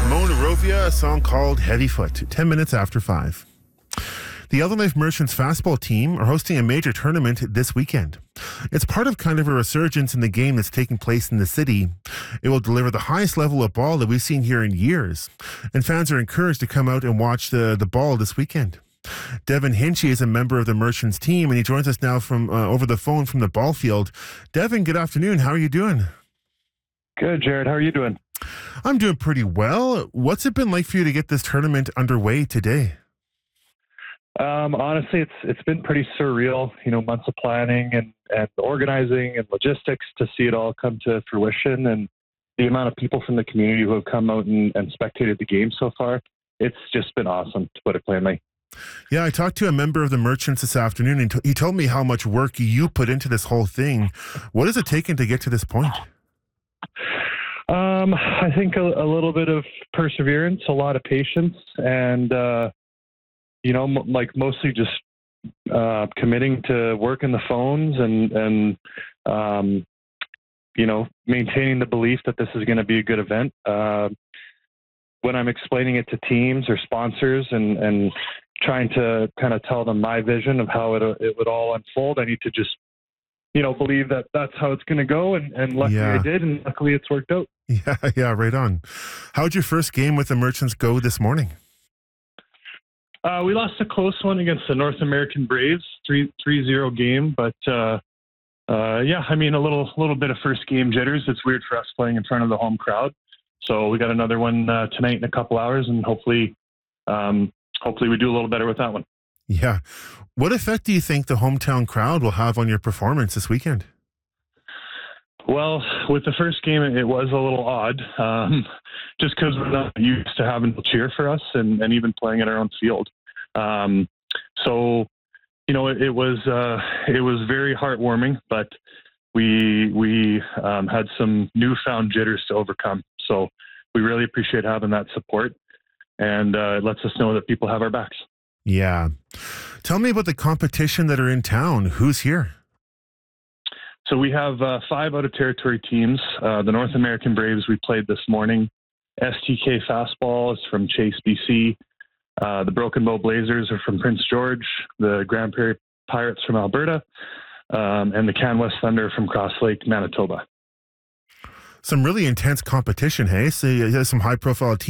Monarovia, a song called Heavyfoot, 10 minutes after 5. The Yellowknife Merchants fastball team are hosting a major tournament this weekend. It's part of kind of a resurgence in the game that's taking place in the city. It will deliver the highest level of ball that we've seen here in years, and fans are encouraged to come out and watch the ball this weekend. Devin Hinchy is a member of the Merchants team, and he joins us now from over the phone from the ball field. Devin, good afternoon. How are you doing? Good, Jared. How are you doing? I'm doing pretty well. What's it been like for you to get this tournament underway today? Honestly, it's been pretty surreal, months of planning and organizing and logistics to see it all come to fruition, and the amount of people from the community who have come out and spectated the game so far. It's just been awesome, to put it plainly. Yeah, I talked to a member of the Merchants this afternoon, and he told me how much work you put into this whole thing. What has it taken to get to this point? I think a little bit of perseverance, a lot of patience, and mostly just committing to working the phones and maintaining the belief that this is going to be a good event. When I'm explaining it to teams or sponsors and trying to kind of tell them my vision of how it would all unfold, I need to just believe that that's how it's going to go. And luckily I did, and luckily it's worked out. Yeah, right on. How'd your first game with the Merchants go this morning? We lost a close one against the North American Braves, 3-0 game. But, a little bit of first game jitters. It's weird for us playing in front of the home crowd. So we got another one tonight in a couple hours, and hopefully we do a little better with that one. Yeah. What effect do you think the hometown crowd will have on your performance this weekend? Well, with the first game, it was a little odd, just because we're not used to having to cheer for us and even playing at our own field. It was very heartwarming, but we had some newfound jitters to overcome. So we really appreciate having that support, and it lets us know that people have our backs. Yeah. Tell me about the competition that are in town. Who's here? So we have 5 out-of-territory teams. The North American Braves we played this morning. STK Fastball is from Chase, BC. The Broken Bow Blazers are from Prince George. The Grand Prairie Pirates from Alberta. And the Can West Thunder from Cross Lake, Manitoba. Some really intense competition, hey? So you have some high-profile teams